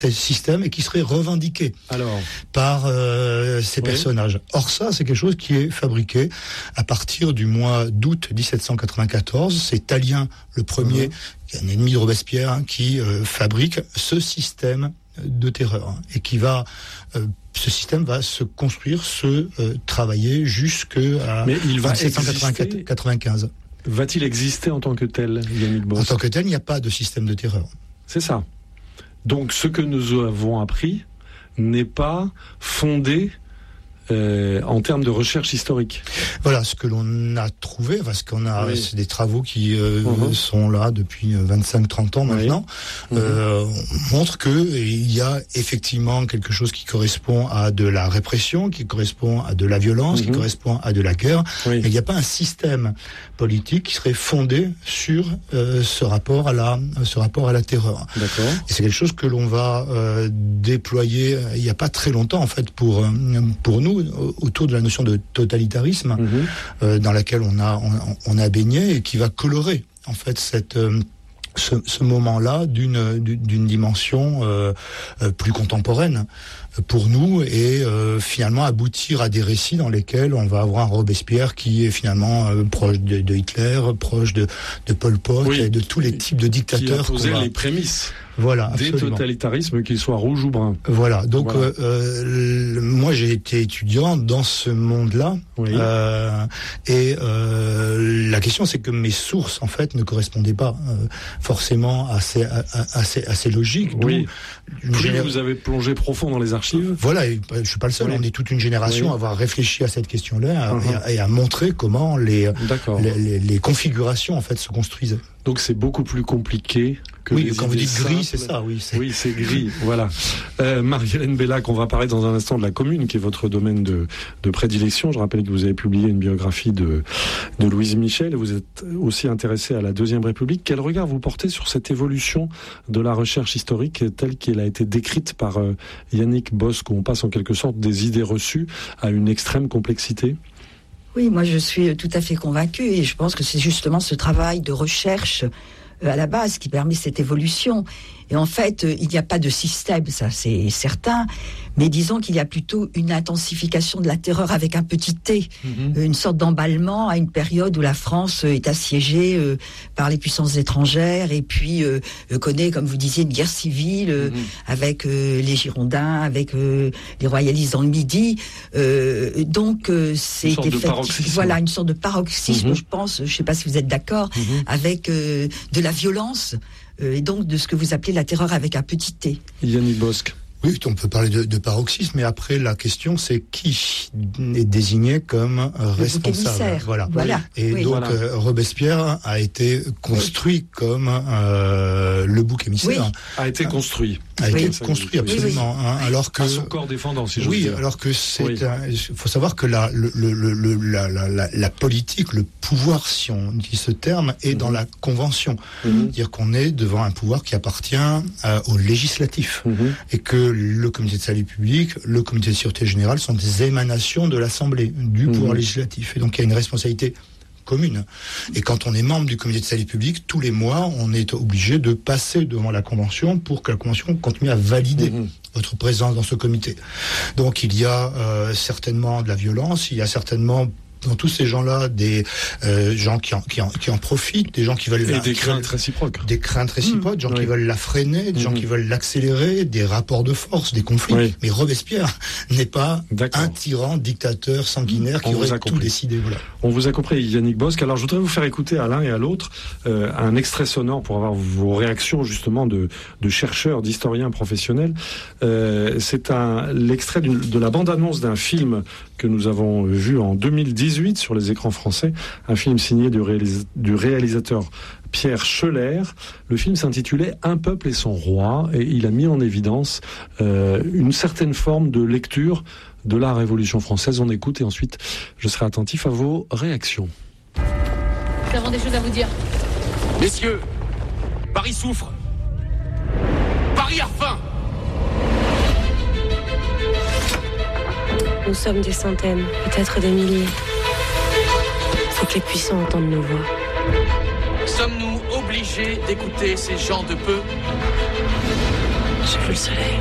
système et qui serait revendiqué par ces personnages. Or ça, c'est quelque chose qui est fabriqué à partir du mois d'août 1794. C'est Tallien le premier, qui est un ennemi de Robespierre, qui fabrique ce système de terreur et qui va ce système va se construire, se travailler jusqu'à 1795. Va-t-il exister en tant que tel, Yannick Bosque ? En tant que tel, il n'y a pas de système de terreur. C'est ça. Donc ce que nous avons appris n'est pas fondé en termes de recherche historique. Voilà, ce que l'on a trouvé, parce qu'on a, c'est des travaux qui sont là depuis 25-30 ans maintenant, montrent qu'il y a effectivement quelque chose qui correspond à de la répression, qui correspond à de la violence, qui correspond à de la guerre, mais il n'y a pas un système politique qui serait fondé sur ce rapport à la terreur. D'accord. Et c'est quelque chose que l'on va déployer il n'y a pas très longtemps en fait pour nous autour de la notion de totalitarisme dans laquelle on a baigné et qui va colorer en fait ce moment-là d'une dimension plus contemporaine pour nous et finalement aboutir à des récits dans lesquels on va avoir un Robespierre qui est finalement proche de Hitler, proche de Pol Pot et de tous les types de dictateurs. Qui a posé les prémices. Voilà, des totalitarismes, qu'ils soient rouges ou bruns. Voilà, donc moi j'ai été étudiant dans ce monde-là, et la question c'est que mes sources en fait ne correspondaient pas forcément à ces logiques. Oui. Vous avez plongé profond dans les archives. Voilà, et je suis pas le seul. On est toute une génération à avoir réfléchi à cette question-là et à montrer comment les configurations en fait se construisaient. Donc c'est beaucoup plus compliqué que oui, quand vous dites gris, c'est ça, oui, c'est gris, voilà. Marie-Hélène Bellac, on va parler dans un instant de la Commune, qui est votre domaine de prédilection. Je rappelle que vous avez publié une biographie de Louise Michel, et vous êtes aussi intéressé à la Deuxième République. Quel regard vous portez sur cette évolution de la recherche historique telle qu'elle a été décrite par Yannick Bosque, où on passe en quelque sorte des idées reçues à une extrême complexité ? Oui, moi je suis tout à fait convaincue et je pense que c'est justement ce travail de recherche à la base qui permet cette évolution. Et en fait, il n'y a pas de système, ça c'est certain, mais disons qu'il y a plutôt une intensification de la terreur avec un petit T, une sorte d'emballement à une période où la France est assiégée par les puissances étrangères et puis connaît, comme vous disiez, une guerre civile avec les Girondins, avec les royalistes dans le Midi. Donc c'est une sorte de paroxysme, je pense, je ne sais pas si vous êtes d'accord, avec de la violence. Et donc de ce que vous appelez la terreur avec un petit T. Yannick Bosque. Oui, on peut parler de paroxysme, mais après la question c'est qui est désigné comme responsable. Voilà. Et donc Robespierre a été construit comme le bouc émissaire. Oui. A été construit. Absolument. Alors que son corps défendant, si j'ose dire. Alors que il faut savoir que la politique, le pouvoir, si on dit ce terme, est dans la Convention. C'est-à-dire qu'on est devant un pouvoir qui appartient au législatif et que le comité de salut public, le comité de sûreté générale sont des émanations de l'Assemblée, du pouvoir législatif. Et donc il y a une responsabilité commune. Et quand on est membre du comité de salut public, tous les mois, on est obligé de passer devant la Convention pour que la Convention continue à valider votre présence dans ce comité. Donc il y a certainement de la violence, il y a certainement dans tous ces gens-là, des gens qui en profitent, des gens qui veulent... Et des craintes réciproques. Des craintes réciproques, des gens qui veulent la freiner, des gens qui veulent l'accélérer, des rapports de force, des conflits. Oui. Mais Robespierre n'est pas un tyran, dictateur, sanguinaire qui aurait tout décidé. Voilà. On vous a compris, Yannick Bosque. Alors je voudrais vous faire écouter à l'un et à l'autre un extrait sonore pour avoir vos réactions justement de chercheurs, d'historiens professionnels. C'est l'extrait de la bande-annonce d'un film que nous avons vu en 2018 sur les écrans français, un film signé du réalisateur Pierre Scheller. Le film s'intitulait « Un peuple et son roi » et il a mis en évidence une certaine forme de lecture de la Révolution française. On écoute et ensuite je serai attentif à vos réactions. Nous avons des choses à vous dire. Messieurs, Paris souffre. Paris a faim. Nous sommes des centaines, peut-être des milliers. Faut que les puissants entendent nos voix. Sommes-nous obligés d'écouter ces gens de peu ? J'ai vu le soleil.